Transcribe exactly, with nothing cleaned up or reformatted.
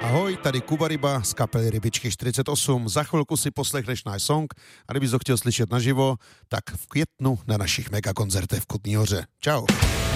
Ahoj, tady Kuba Ryba z kapely Rybičky čtyřicet osm. Za chvilku si poslechneš náš song a kdybys ho chtěl slyšet naživo, tak v květnu na našich megakoncertech v Kutní Hoře. Čau.